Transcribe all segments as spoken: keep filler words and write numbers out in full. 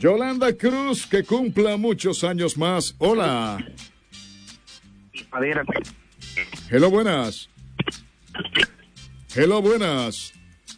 Yolanda Cruz, que cumpla muchos años más. Hola. Hello, buenas. Hello, buenas.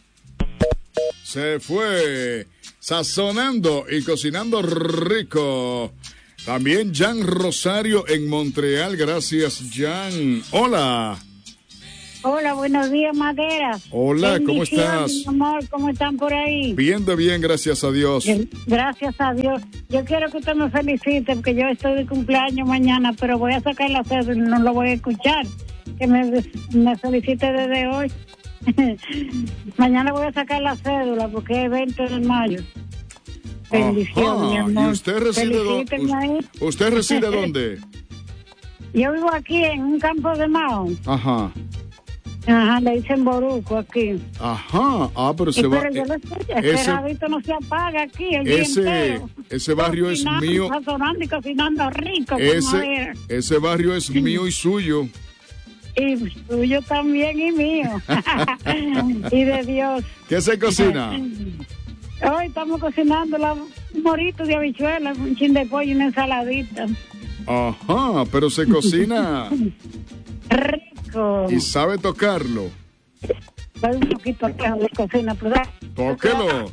Se fue sazonando y cocinando rico. También Jan Rosario en Montreal. Gracias, Jan. Hola. Hola, buenos días, Madera. Hola, ¿cómo estás? Mi amor, ¿cómo están por ahí? Bien de bien, gracias a Dios. Gracias a Dios. Yo quiero que usted me felicite, porque yo estoy de cumpleaños mañana, pero voy a sacar la cédula y no lo voy a escuchar. Que me, me felicite desde hoy. Mañana voy a sacar la cédula, porque es veinte de mayo. Bendición, mi amor. ¿Y usted reside dónde? ¿Usted reside dónde? Yo vivo aquí en un campo de Mao. Ajá. Ajá, le dicen Boruco aquí. Ajá, ah, pero se va. Pero yo lo escucho, ese radito no se apaga aquí el ese, día entero. Ese barrio cocinando, es mío. Sazonando y cocinando rico. Ese, ese barrio es mío y suyo. Y suyo también y mío. Y de Dios. ¿Qué se cocina? Hoy estamos cocinando la, un morito de habichuela, un chin de pollo y una ensaladita. Ajá, pero se cocina. Rico. ¿Y sabe tocarlo? Soy un poquito lejos de cocina, ¿verdad? Tóquelo.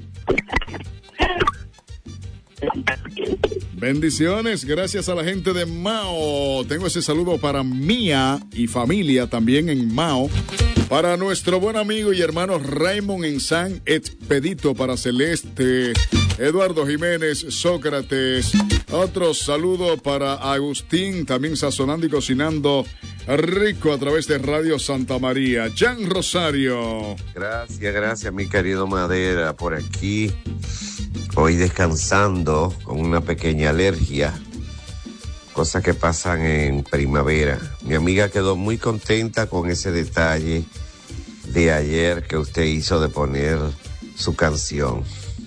Bendiciones, gracias a la gente de Mao. Tengo ese saludo para Mía y familia también en Mao. Para nuestro buen amigo y hermano Raymond en San Expedito, para Celeste, Eduardo Jiménez, Sócrates. Otro saludo para Agustín, también sazonando y cocinando rico a través de Radio Santa María. Jan Rosario. Gracias, gracias mi querido Madera, por aquí. Hoy descansando con una pequeña alergia, cosas que pasan en primavera. Mi amiga quedó muy contenta con ese detalle de ayer que usted hizo de poner su canción.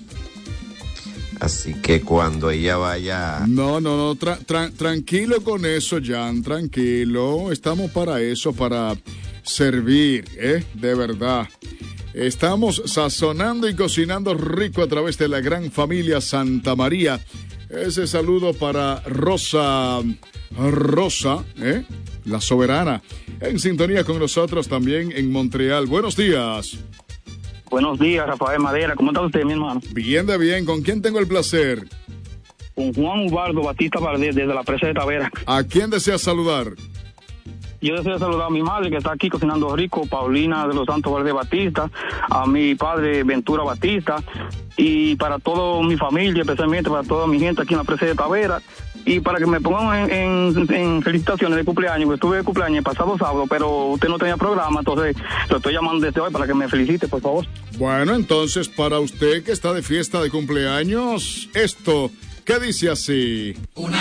Así que cuando ella vaya... No, no, no, tra tra tranquilo con eso, Jan, tranquilo. Estamos para eso, para servir, ¿eh? De verdad. Estamos sazonando y cocinando rico a través de la gran familia Santa María. Ese saludo para Rosa, Rosa, ¿eh? La soberana, en sintonía con nosotros también en Montreal. Buenos días. Buenos días, Rafael Madera. ¿Cómo está usted, mi hermano? Bien de bien. ¿Con quién tengo el placer? Con Juan Ubaldo Batista Valdés, desde la presa de Tavera. ¿A quién desea saludar? Yo deseo saludar a mi madre, que está aquí cocinando rico, Paulina de los Santos Valdés Batista, a mi padre Ventura Batista, y para toda mi familia, especialmente para toda mi gente aquí en la presa de Tavera, y para que me pongan en, en, en felicitaciones de cumpleaños, porque estuve de cumpleaños el pasado sábado, pero usted no tenía programa, entonces lo estoy llamando desde hoy para que me felicite, por favor. Bueno, entonces, para usted que está de fiesta de cumpleaños, esto, ¿qué dice así? Una